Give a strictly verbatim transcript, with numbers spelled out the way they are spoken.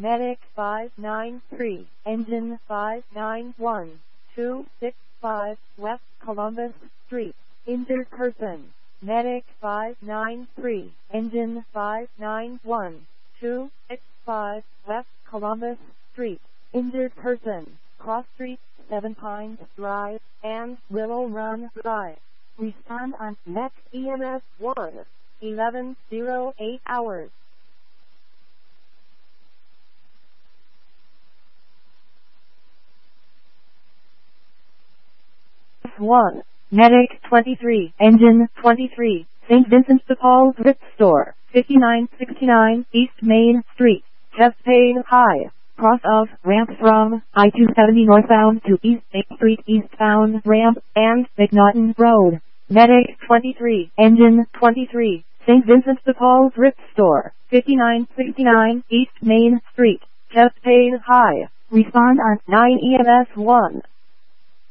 Medic five nine three, engine five nine one, two six five, West Columbus Street, injured person. Medic five nine three, engine five nine one, two six five, West Columbus Street, injured person, Cross Street, Seven Pines Drive, and Willow Run Drive. Respond on next E M S one, eleven oh eight hours. one. Medic twenty-three, engine twenty-three, Saint Vincent de Paul's Rip Store, fifty-nine sixty-nine East Main Street, Chastain High. Cross of ramp from I two seventy northbound to East eighth Street eastbound ramp, and McNaughton Road. Medic twenty-three, engine twenty-three, Saint Vincent de Paul's Rip Store, fifty-nine sixty-nine East Main Street, Chastain High. Respond on nine E M S one.